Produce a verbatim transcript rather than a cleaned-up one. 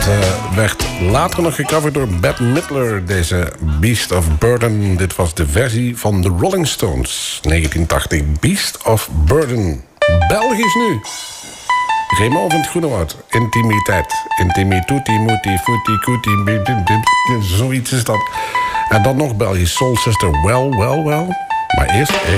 Het uh, werd later nog gecoverd door Bette Midler, deze Beast of Burden. Dit was de versie van de Rolling Stones, negentien tachtig. Beast of Burden. Belgisch nu. Raymond van het Groenewoud. Intimiteit. Intimi, tutti, muti, futi, kuti, zoiets is dat. En dan nog Belgisch. Soul Sister, well, well, well. Maar eerst...